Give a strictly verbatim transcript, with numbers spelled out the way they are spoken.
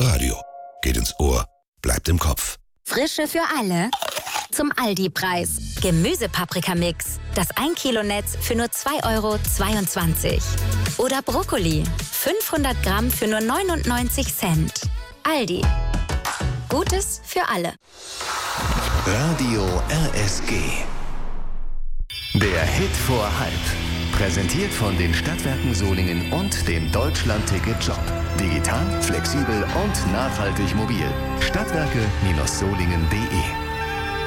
Radio. Geht ins Ohr, bleibt im Kopf. Frische für alle? Zum Aldi-Preis. Gemüsepaprikamix. Das ein Kilo Netz für nur zwei Euro zweiundzwanzig. Oder Brokkoli. fünfhundert Gramm für nur neunundneunzig Cent. Aldi. Gutes für alle. Radio R S G. Der Hit vor halb. Präsentiert von den Stadtwerken Solingen und dem Deutschland-Ticket-Job. Digital, flexibel und nachhaltig mobil. Stadtwerke Solingen punkt de